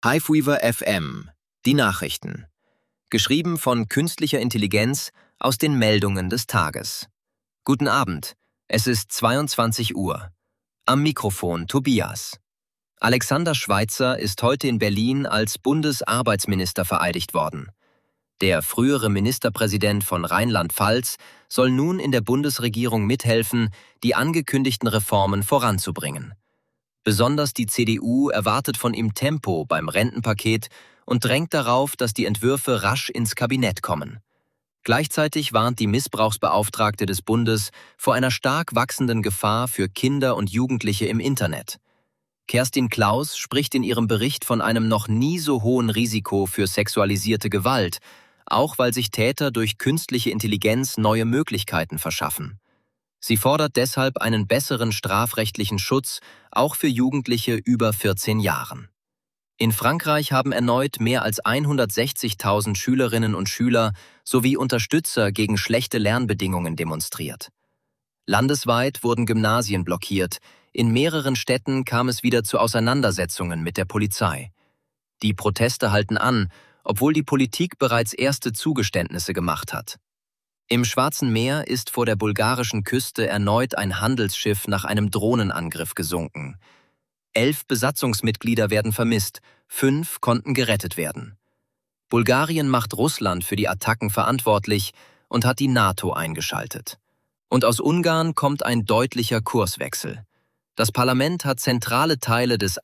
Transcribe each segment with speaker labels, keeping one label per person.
Speaker 1: Hiveweaver FM. Die Nachrichten. Geschrieben von künstlicher Intelligenz aus den Meldungen des Tages. Guten Abend. Es ist 22 Uhr. Am Mikrofon Tobias. Alexander Schweitzer ist heute in Berlin als Bundesarbeitsminister vereidigt worden. Der frühere Ministerpräsident von Rheinland-Pfalz soll nun in der Bundesregierung mithelfen, die angekündigten Reformen voranzubringen. Besonders die CDU erwartet von ihm Tempo beim Rentenpaket und drängt darauf, dass die Entwürfe rasch ins Kabinett kommen. Gleichzeitig warnt die Missbrauchsbeauftragte des Bundes vor einer stark wachsenden Gefahr für Kinder und Jugendliche im Internet. Kerstin Klaus spricht in ihrem Bericht von einem noch nie so hohen Risiko für sexualisierte Gewalt, auch weil sich Täter durch künstliche Intelligenz neue Möglichkeiten verschaffen. Sie fordert deshalb einen besseren strafrechtlichen Schutz, auch für Jugendliche über 14 Jahren. In Frankreich haben erneut mehr als 160.000 Schülerinnen und Schüler sowie Unterstützer gegen schlechte Lernbedingungen demonstriert. Landesweit wurden Gymnasien blockiert, in mehreren Städten kam es wieder zu Auseinandersetzungen mit der Polizei. Die Proteste halten an, obwohl die Politik bereits erste Zugeständnisse gemacht hat. Im Schwarzen Meer ist vor der bulgarischen Küste erneut ein Handelsschiff nach einem Drohnenangriff gesunken. 11 Besatzungsmitglieder werden vermisst, 5 konnten gerettet werden. Bulgarien macht Russland für die Attacken verantwortlich und hat die NATO eingeschaltet. Und aus Ungarn kommt ein deutlicher Kurswechsel. Das Parlament hat zentrale Teile des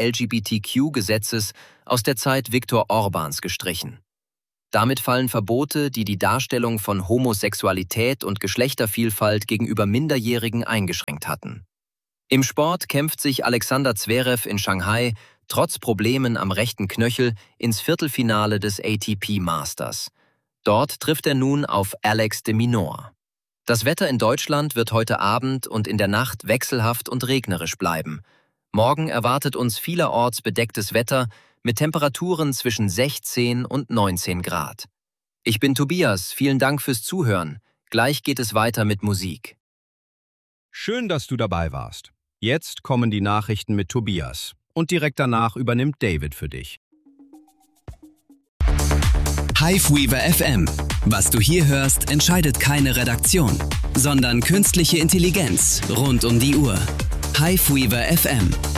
Speaker 1: Anti-LGBTQ-Gesetzes aus der Zeit Viktor Orbáns gestrichen. Damit fallen Verbote, die die Darstellung von Homosexualität und Geschlechtervielfalt gegenüber Minderjährigen eingeschränkt hatten. Im Sport kämpft sich Alexander Zverev in Shanghai trotz Problemen am rechten Knöchel ins Viertelfinale des ATP Masters. Dort trifft er nun auf Alex de Minaur. Das Wetter in Deutschland wird heute Abend und in der Nacht wechselhaft und regnerisch bleiben. Morgen erwartet uns vielerorts bedecktes Wetter mit Temperaturen zwischen 16 und 19 Grad. Ich bin Tobias, vielen Dank fürs Zuhören. Gleich geht es weiter mit Musik.
Speaker 2: Schön, dass du dabei warst. Jetzt kommen die Nachrichten mit Tobias und direkt danach übernimmt David für dich.
Speaker 3: Hiveweaver FM. Was du hier hörst, entscheidet keine Redaktion, sondern künstliche Intelligenz rund um die Uhr. Hiveweaver FM.